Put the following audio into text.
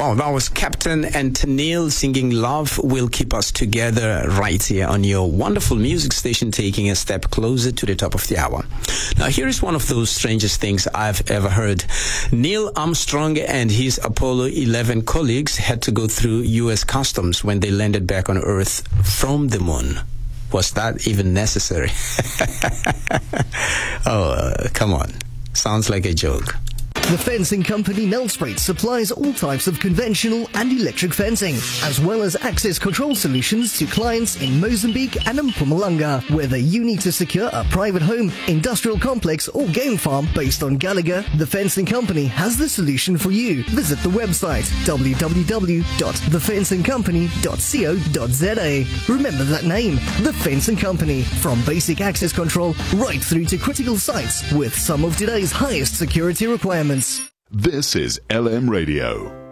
Wow, that was Captain and Tennille singing Love Will Keep Us Together right here on your wonderful music station, taking a step closer to the top of the hour. Now, here is one of those strangest things I've ever heard. Neil Armstrong and his Apollo 11 colleagues had to go through U.S. customs when they landed back on Earth from the moon. Was that even necessary? Come on. Sounds like a joke. The Fencing Company Nelspruit supplies all types of conventional and electric fencing, as well as access control solutions to clients in Mozambique and Mpumalanga. Whether you need to secure a private home, industrial complex or game farm based on Gallagher, the Fencing Company has the solution for you. Visit the website www.thefencingcompany.co.za. Remember that name, The Fencing Company. From basic access control right through to critical sites with some of today's highest security requirements. This is LM Radio.